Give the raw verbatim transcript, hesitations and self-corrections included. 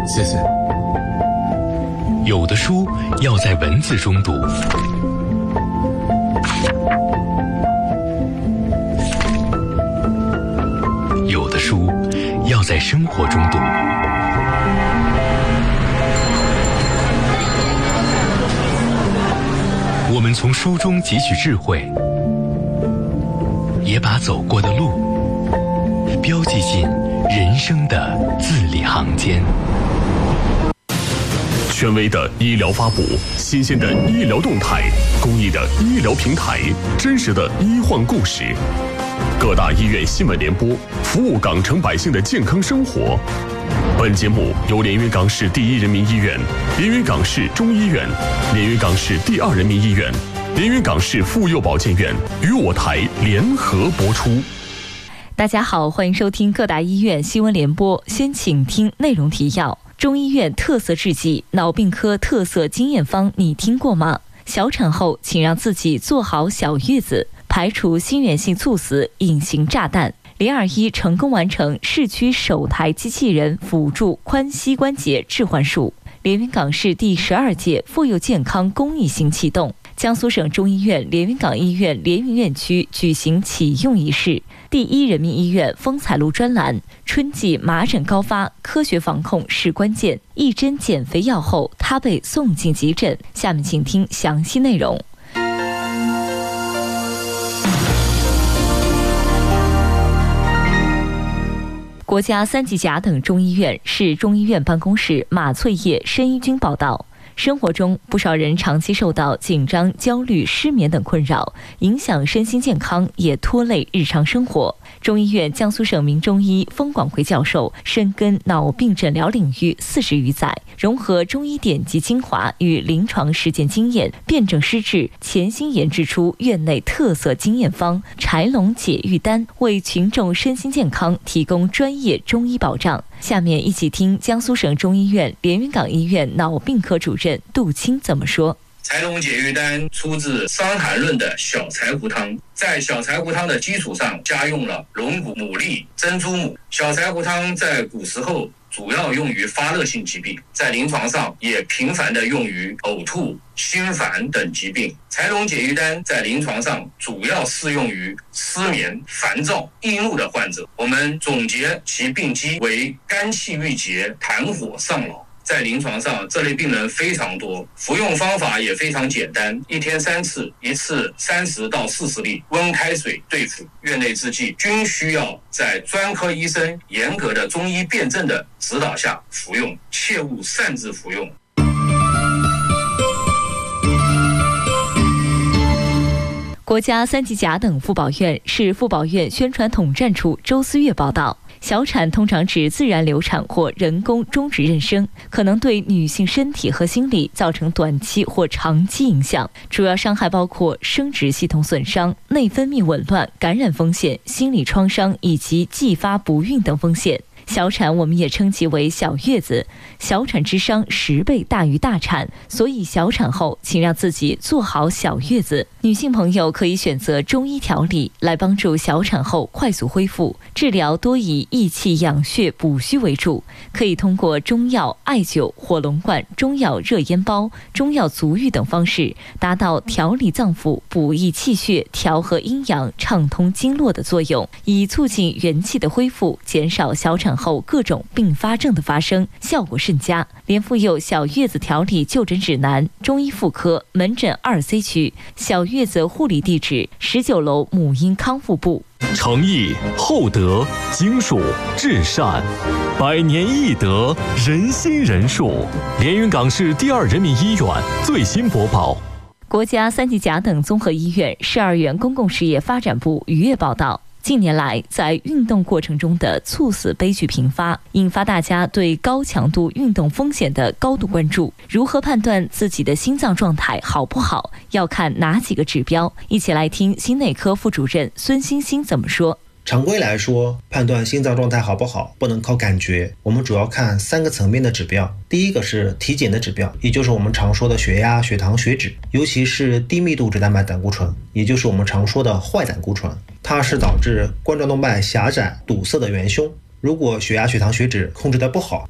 谢谢。 有的书要在文字中读，有的书要在生活中读。我们从书中汲取智慧，也把走过的路标记进人生的字里行间。 权威的医疗发布，新鲜的医疗动态，公益的医疗平台，真实的医患故事。各大医院新闻联播，服务港城百姓的健康生活。本节目由连云港市第一人民医院、连云港市中医院、连云港市第二人民医院、连云港市妇幼保健院与我台联合播出。 大家好，欢迎收听各大医院新闻联播。先请听内容提要：中医院特色制剂脑病科特色经验方，你听过吗？小产后请让自己做好小月子，排除心源性猝死隐形炸弹。零二一成功完成市区首台机器人辅助髋膝关节置换术。连云港市第十二届妇幼健康公益行启动。江苏省中医院连云港医院连云院区举行启用仪式。第一人民医院风采路专栏：春季麻疹高发，科学防控是关键。一针减肥药后，他被送进急诊。下面请听详细内容。国家三级甲等中医院市中医院办公室马翠叶申医军报道，生活中不少人长期受到紧张、焦虑、失眠等困扰，影响身心健康，也拖累日常生活。中医院江苏省名中医封广辉教授深耕脑病诊疗领域四十余载，融合中医典籍精华与临床实践经验，辩证施治，潜心研制出院内特色经验方柴龙解郁丹，为群众身心健康提供专业中医保障。下面一起听江苏省中医院连云港医院脑病科主任杜青怎么说。 柴龙解郁丹出自《伤寒论》的小柴胡汤，在小柴胡汤的基础上加用了龙骨、牡蛎、珍珠母。小柴胡汤在古时候主要用于发热性疾病，在临床上也频繁地用于呕吐、心烦等疾病。柴龙解郁丹在临床上主要适用于失眠、烦躁、易怒的患者。我们总结其病机为肝气郁结、痰火上脑。在临床上，这类病人非常多，服用方法也非常简单，一天三次，一次三十到四十粒，温开水对服。院内制剂均需要在专科医生严格的中医辩证的指导下服用，切勿擅自服用。 国家三级甲等妇保院市妇保院宣传统战处周思月报道，小产通常指自然流产或人工终止妊娠，可能对女性身体和心理造成短期或长期影响，主要伤害包括生殖系统损伤、内分泌紊乱、感染风险、心理创伤以及继发不孕等风险。小产我们也称其为小月子，小产之伤十倍大于大产，所以小产后请让自己做好小月子。女性朋友可以选择中医调理来帮助小产后快速恢复，治疗多以益气养血补虚为主，可以通过中药、艾灸、火龙罐、中药热烟包、中药足浴等方式，达到调理脏腑、补益气血、调和阴阳、畅通经络的作用，以促进元气的恢复，减少小产后各种并发症的发生，效果甚佳。连妇幼小月子调理就诊指南，中医妇科门诊二 C 区，小月子护理地址十九楼母婴康复部。 诚意、厚德、经术、至善，百年义德，人心仁术。连云港市第二人民医院最新播报。 国家三级甲等综合医院市二院公共事业发展部逾月报道，近年来，在运动过程中的猝死悲剧频发，引发大家对高强度运动风险的高度关注。如何判断自己的心脏状态好不好，要看哪几个指标？一起来听心内科副主任孙欣欣怎么说。 常规来说，判断心脏状态好不好不能靠感觉，我们主要看三个层面的指标。第一个是体检的指标，也就是我们常说的血压、血糖、血脂，尤其是低密度脂蛋白胆固醇，也就是我们常说的坏胆固醇，它是导致冠状动脉狭窄堵塞的元凶。如果血压、血糖、血脂控制得不好，